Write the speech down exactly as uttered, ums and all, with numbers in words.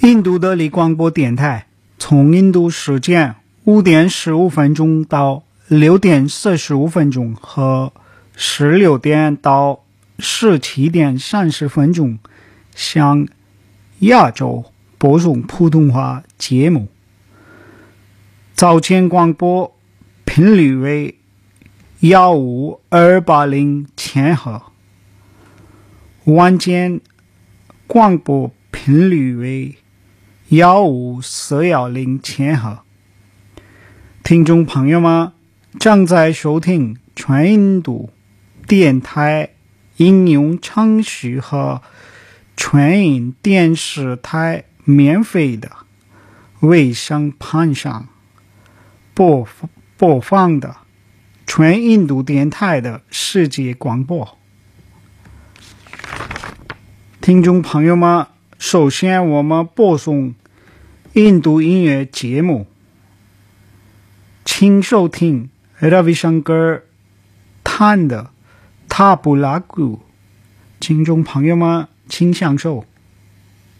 印度德里广播电台，从印度时间五点十五分钟到六点四十五分钟和十六点到十七点三十分钟，向亚洲播送普通话节目。早间广播频率为幺五二八零千赫，晚间广播频率为幺五四幺零千赫。听众朋友们，正在收听全印度电台应用程序和全印电视台免费的卫星盘上播播放的全印度电台的世界广播。听众朋友们，首先我们播送印度音乐节目，请收听 Ravi Shankar 弹的塔布拉鼓，听众朋友们请享受。